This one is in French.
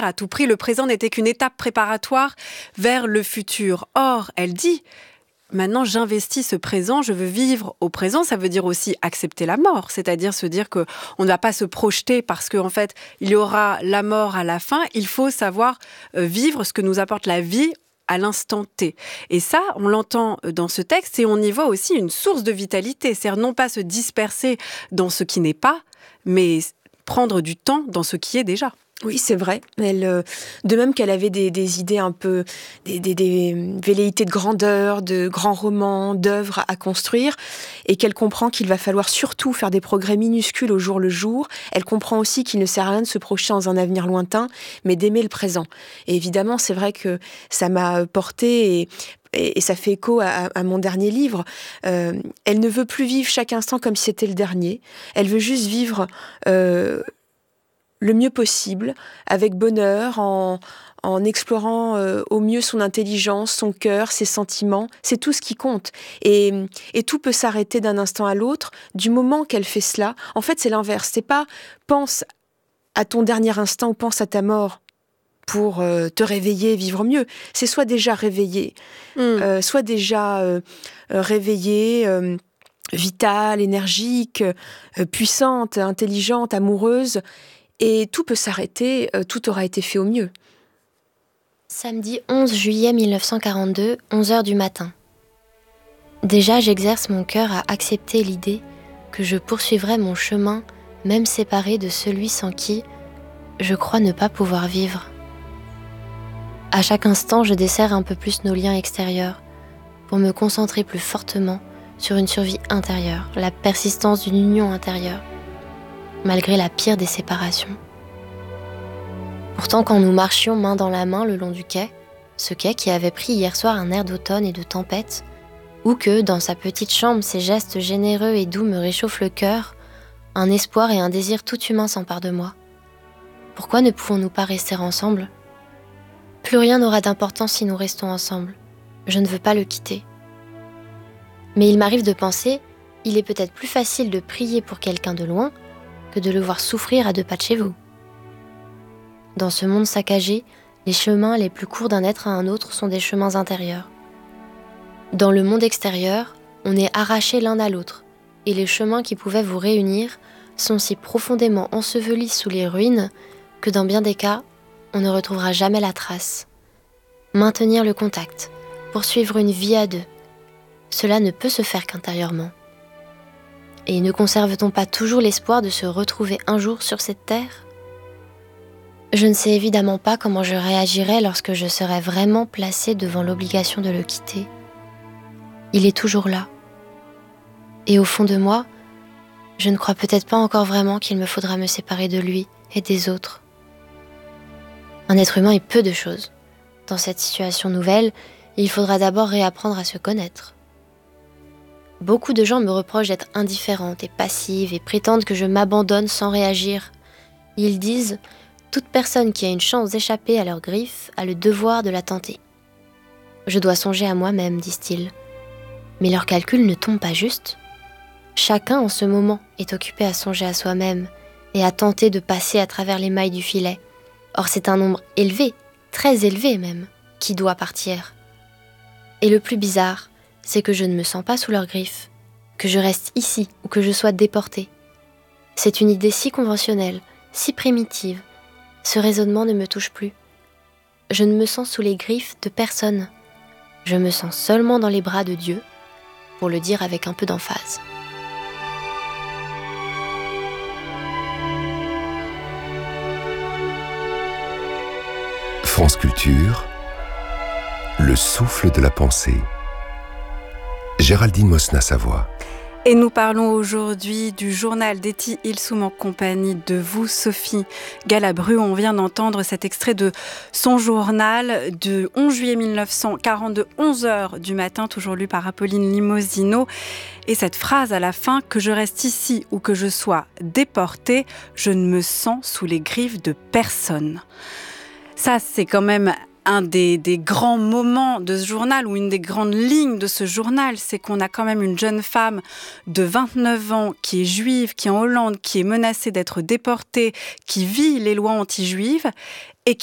fuir à tout prix. Le présent n'était qu'une étape préparatoire vers le futur. Or, elle dit... Maintenant, j'investis ce présent, je veux vivre au présent. Ça veut dire aussi accepter la mort, c'est-à-dire se dire qu'on ne va pas se projeter parce qu'en fait, il y aura la mort à la fin. Il faut savoir vivre ce que nous apporte la vie à l'instant T. Et ça, on l'entend dans ce texte et on y voit aussi une source de vitalité. C'est-à-dire non pas se disperser dans ce qui n'est pas, mais prendre du temps dans ce qui est déjà. Oui, c'est vrai. Elle, de même qu'elle avait des idées un peu, des velléités de grandeur, de grands romans, d'œuvres à construire, et qu'elle comprend qu'il va falloir surtout faire des progrès minuscules au jour le jour. Elle comprend aussi qu'il ne sert à rien de se projeter dans un avenir lointain, mais d'aimer le présent. Et évidemment, c'est vrai que ça m'a portée et ça fait écho à mon dernier livre. Elle ne veut plus vivre chaque instant comme si c'était le dernier. Elle veut juste vivre le mieux possible, avec bonheur, en explorant au mieux son intelligence, son cœur, ses sentiments. C'est tout ce qui compte. Et tout peut s'arrêter d'un instant à l'autre. Du moment qu'elle fait cela, en fait, c'est l'inverse. C'est pas « pense à ton dernier instant » ou « pense à ta mort » pour te réveiller, vivre mieux. C'est soit déjà réveillé, soit déjà réveillé, vitale, énergique, puissante, intelligente, amoureuse. Et tout peut s'arrêter, tout aura été fait au mieux. Samedi 11 juillet 1942, 11h du matin. Déjà, j'exerce mon cœur à accepter l'idée que je poursuivrai mon chemin, même séparé de celui sans qui je crois ne pas pouvoir vivre. À chaque instant, je desserre un peu plus nos liens extérieurs pour me concentrer plus fortement sur une survie intérieure, la persistance d'une union intérieure, malgré la pire des séparations. Pourtant, quand nous marchions main dans la main le long du quai, ce quai qui avait pris hier soir un air d'automne et de tempête, ou que, dans sa petite chambre, ses gestes généreux et doux me réchauffent le cœur, un espoir et un désir tout humain s'emparent de moi. Pourquoi ne pouvons-nous pas rester ensemble ? Plus rien n'aura d'importance si nous restons ensemble. Je ne veux pas le quitter. Mais il m'arrive de penser, il est peut-être plus facile de prier pour quelqu'un de loin que de le voir souffrir à 2 pas de chez vous. Dans ce monde saccagé, les chemins les plus courts d'un être à un autre sont des chemins intérieurs. Dans le monde extérieur, on est arrachés l'un à l'autre, et les chemins qui pouvaient vous réunir sont si profondément ensevelis sous les ruines que dans bien des cas, on ne retrouvera jamais la trace. Maintenir le contact, poursuivre une vie à 2, cela ne peut se faire qu'intérieurement. Et ne conserve-t-on pas toujours l'espoir de se retrouver un jour sur cette terre ? Je ne sais évidemment pas comment je réagirai lorsque je serai vraiment placée devant l'obligation de le quitter. Il est toujours là. Et au fond de moi, je ne crois peut-être pas encore vraiment qu'il me faudra me séparer de lui et des autres. Un être humain est peu de choses. Dans cette situation nouvelle, il faudra d'abord réapprendre à se connaître. Beaucoup de gens me reprochent d'être indifférente et passive et prétendent que je m'abandonne sans réagir. Ils disent « Toute personne qui a une chance d'échapper à leurs griffes a le devoir de la tenter. » Je dois songer à moi-même, disent-ils. Mais leurs calculs ne tombent pas juste. Chacun en ce moment est occupé à songer à soi-même et à tenter de passer à travers les mailles du filet. Or c'est un nombre élevé, très élevé même, qui doit partir. Et le plus bizarre, c'est que je ne me sens pas sous leurs griffes, que je reste ici ou que je sois déportée. C'est une idée si conventionnelle, si primitive. Ce raisonnement ne me touche plus. Je ne me sens sous les griffes de personne. Je me sens seulement dans les bras de Dieu, pour le dire avec un peu d'emphase. France Culture, le souffle de la pensée. Géraldine Mosna-Savoie. Et nous parlons aujourd'hui du journal d'Etty Ilsoum en compagnie de vous, Sophie Galabru. On vient d'entendre cet extrait de son journal de 11 juillet 1942, 11h du matin, toujours lu par Apolline Limosino. Et cette phrase à la fin, que je reste ici ou que je sois déportée, je ne me sens sous les griffes de personne. Ça, c'est quand même un des grands moments de ce journal, ou une des grandes lignes de ce journal, c'est qu'on a quand même une jeune femme de 29 ans qui est juive, qui est en Hollande, qui est menacée d'être déportée, qui vit les lois anti-juives,